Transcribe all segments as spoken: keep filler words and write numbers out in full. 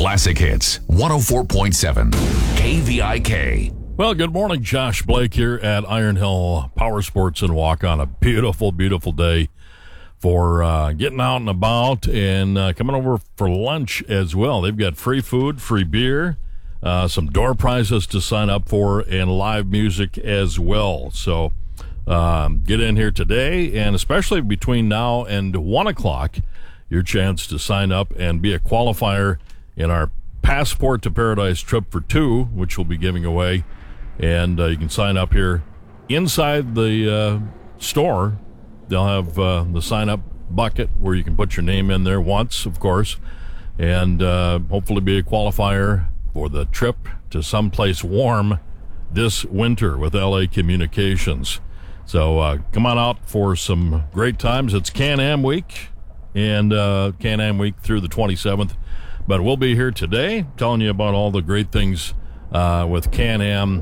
Classic Hits, one oh four point seven, K V I K. Well, good morning. Josh Blake here at Iron Hill Power Sports and Walk on a beautiful, beautiful day for uh, getting out and about and uh, coming over for lunch as well. They've got free food, free beer, uh, some door prizes to sign up for, and live music as well. So um, get in here today, and especially between now and one o'clock, your chance to sign up and be a qualifier in our Passport to Paradise trip for two, which we'll be giving away. And uh, you can sign up here inside the uh, store. They'll have uh, the sign-up bucket where you can put your name in there once, of course, and uh, hopefully be a qualifier for the trip to someplace warm this winter with L A Communications. So uh, come on out for some great times. It's Can-Am Week, and uh, Can-Am Week through the twenty-seventh. But we'll be here today telling you about all the great things uh, with Can-Am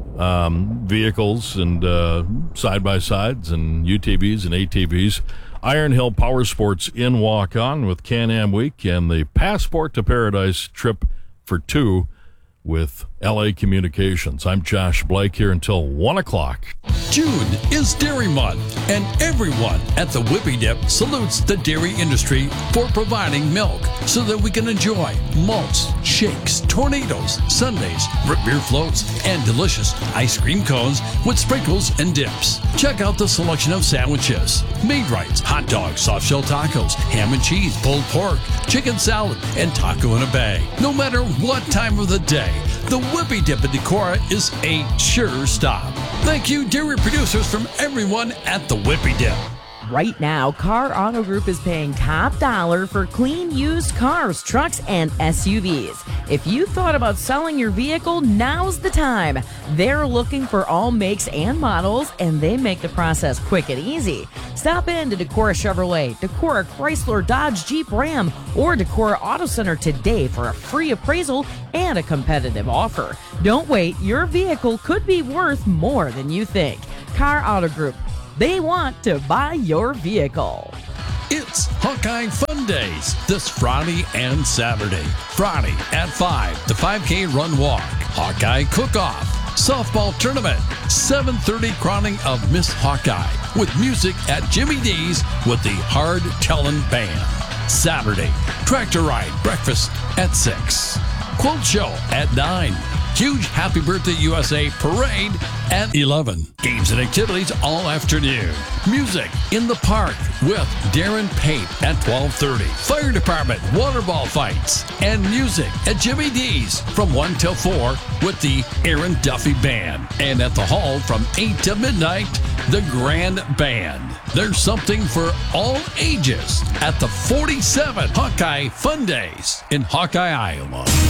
um, vehicles and uh, side-by-sides and U T Vs and A T Vs. Iron Hill Power Sports in Walk-On with Can-Am Week and the Passport to Paradise trip for two with L A Communications. I'm Josh Blake here until one o'clock. June is Dairy Month, and everyone at the Whippy Dip salutes the dairy industry for providing milk so that we can enjoy malts, shakes, tornadoes, sundaes, root beer floats, and delicious ice cream cones with sprinkles and dips. Check out the selection of sandwiches, Maid-Rites, hot dogs, soft shell tacos, ham and cheese, pulled pork, chicken salad, and taco in a bag. No matter what time of the day, the Whippy Dip in Decorah is a sure stop. Thank you, dairy producers, from everyone at the Whippy Dip. Right now, Car Auto Group is paying top dollar for clean used cars, trucks, and S U Vs. If you thought about selling your vehicle, now's the time. They're looking for all makes and models, and they make the process quick and easy. Stop in to Decorah Chevrolet, Decorah Chrysler, Dodge, Jeep, Ram, or Decorah Auto Center today for a free appraisal and a competitive offer. Don't wait. Your vehicle could be worth more than you think. Car Auto Group. They want to buy your vehicle. It's Hawkeye Fun Days this Friday and Saturday. Friday at five, the five K Run Walk, Hawkeye Cook-Off, Softball Tournament, seven thirty crowning of Miss Hawkeye with music at Jimmy D's with the Hard Tellin' Band. Saturday, Tractor Ride Breakfast at six, Quote Show at nine, Huge Happy Birthday U S A Parade at eleven. Games and activities all afternoon. Music in the park with Darren Pape at twelve thirty. Fire Department water ball fights and music at Jimmy D's from one till four with the Aaron Duffy Band. And at the Hall from eight to midnight, the Grand Band. There's something for all ages at the forty-seven Hawkeye Fun Days in Hawkeye, Iowa.